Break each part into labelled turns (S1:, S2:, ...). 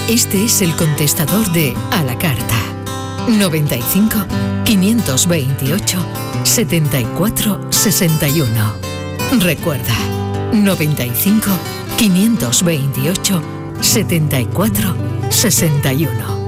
S1: Este es el contestador de A la Carta. 95 528 74 61. Recuerda, 95 528 74 61.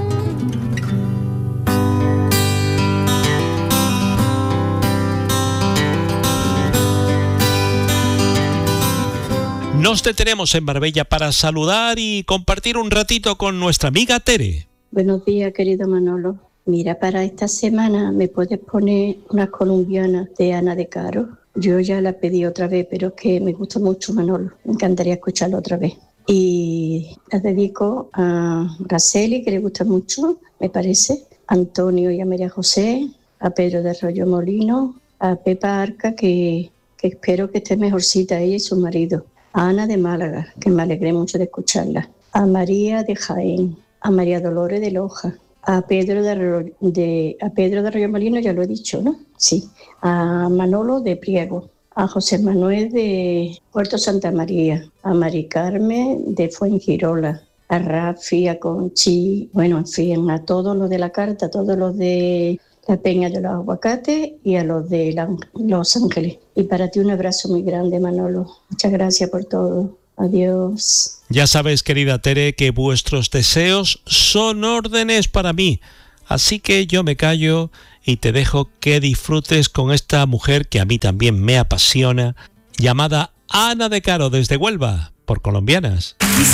S2: Nos detenemos en Marbella para saludar y compartir un ratito con nuestra amiga Tere.
S3: Buenos días, querido Manolo. Mira, para esta semana me puedes poner unas colombianas de Ana de Caro. Yo ya la pedí otra vez, pero es que me gusta mucho, Manolo. Me encantaría escucharla otra vez. Y las dedico a Araceli, que le gusta mucho, me parece, a Antonio y a María José, a Pedro de Arroyo Molino, a Pepa Arca, que espero que esté mejorcita ella y su marido, a Ana de Málaga, que me alegré mucho de escucharla, a María de Jaén, a María Dolores de Loja, a Pedro de Arroyo Molino, ya lo he dicho, ¿no? Sí. A Manolo de Priego, a José Manuel de Puerto Santa María, a Mari Carmen de Fuengirola, a Rafi, a Conchi, bueno, en fin, a todos los de la carta, a todos los de la Peña de los Aguacates y a los de Los Ángeles. Y para ti un abrazo muy grande, Manolo. Muchas gracias por todo. Adiós.
S2: Ya sabes, querida Tere, que vuestros deseos son órdenes para mí. Así que yo me callo y te dejo que disfrutes con esta mujer que a mí también me apasiona, llamada Ana de Caro desde Huelva, por Colombianas.